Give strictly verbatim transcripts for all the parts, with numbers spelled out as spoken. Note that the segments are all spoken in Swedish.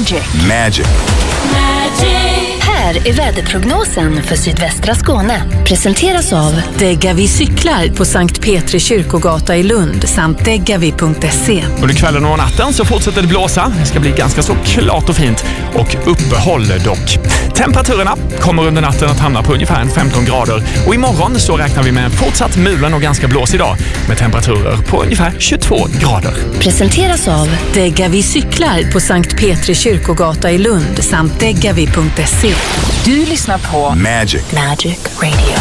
Magic. Magic. Här är väderprognosen för sydvästra Skåne. Presenteras av Degavi cyklar på Sankt Petri kyrkogata i Lund samt degavi punkt se. Under kvällen och natten så fortsätter det blåsa. Det ska bli ganska så klart och fint och uppehåll dock. Temperaturerna kommer under natten att hamna på ungefär femton grader och imorgon så räknar vi med en fortsatt mulen och ganska blås idag med temperaturer på ungefär tjugotvå grader. Presenteras av Degavi cyklar på Sankt Petri kyrkogata i Lund samt degavi punkt se. Du lyssnar på Magic. Magic Radio.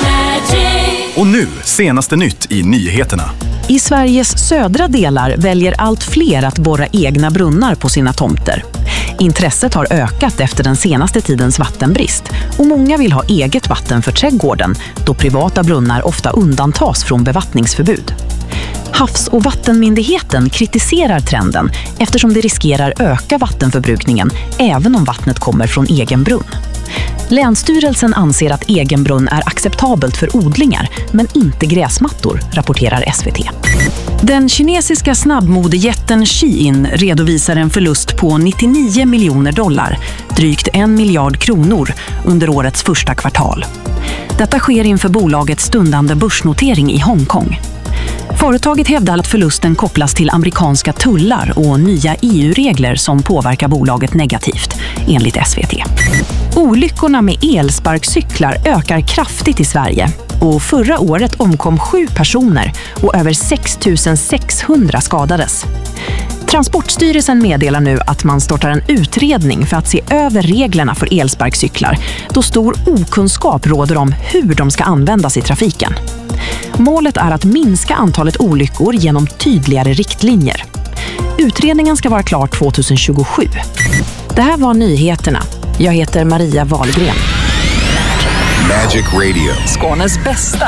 Och nu, senaste nytt i nyheterna. I Sveriges södra delar väljer allt fler att borra egna brunnar på sina tomter. Intresset har ökat efter den senaste tidens vattenbrist och många vill ha eget vatten för trädgården då privata brunnar ofta undantas från bevattningsförbud. Havs- och vattenmyndigheten kritiserar trenden eftersom det riskerar öka vattenförbrukningen även om vattnet kommer från egen brunn. Länsstyrelsen anser att egen brunn är acceptabelt för odlingar men inte gräsmattor, rapporterar S V T. Den kinesiska snabbmodejätten Shein redovisar en förlust på nittionio miljoner dollar, drygt en miljard kronor, under årets första kvartal. Detta sker inför bolagets stundande börsnotering i Hongkong. Företaget hävdar att förlusten kopplas till amerikanska tullar och nya E U-regler som påverkar bolaget negativt, enligt S V T. Olyckorna med elsparkcyklar ökar kraftigt i Sverige och förra året omkom sju personer och över sex tusen sexhundra skadades. Transportstyrelsen meddelar nu att man startar en utredning för att se över reglerna för elsparkcyklar då stor okunskap råder om hur de ska användas i trafiken. Målet är att minska antalet olyckor genom tydligare riktlinjer. Utredningen ska vara klar tjugohundratjugosju. Det här var nyheterna. Jag heter Maria Wahlgren. Magic Radio. Skånes bästa